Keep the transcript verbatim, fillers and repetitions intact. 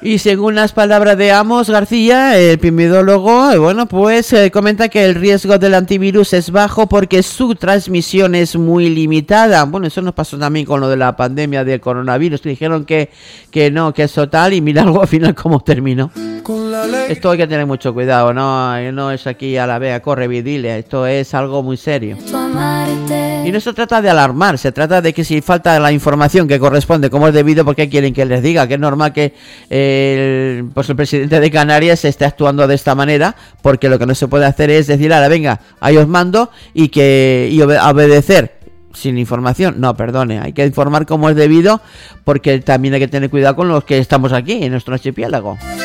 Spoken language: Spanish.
Y según las palabras de Amos García, el epidemiólogo, bueno, pues eh, comenta que el riesgo del antivirus es bajo porque su transmisión es muy limitada. Bueno, eso nos pasó también con lo de la pandemia del coronavirus, que dijeron que, que no, que es total, y mira algo al final cómo terminó. Esto hay que tener mucho cuidado, no, no es aquí a la vea, corre vidile, esto es algo muy serio. Y no se trata de alarmar, se trata de que si falta la información que corresponde como es debido, ¿por qué quieren que les diga? Que es normal que el, pues el presidente de Canarias esté actuando de esta manera, porque lo que no se puede hacer es decir, ahora venga, ahí os mando y que y obe- obedecer sin información. No, perdone, hay que informar como es debido, porque también hay que tener cuidado con los que estamos aquí en nuestro archipiélago.